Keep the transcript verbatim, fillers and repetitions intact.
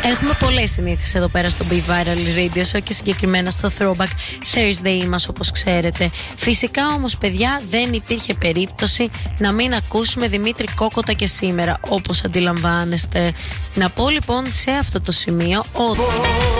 Έχουμε πολλές συνήθειες εδώ πέρα στο Be Viral Radio Show και συγκεκριμένα στο Throwback Thursday μας, όπως ξέρετε. Φυσικά όμως, παιδιά, δεν υπήρχε περίπτωση να μην ακούσουμε Δημήτρη Κόκοτα και σήμερα, όπως αντιλαμβάνεστε. Να πω λοιπόν σε αυτό το σημείο ότι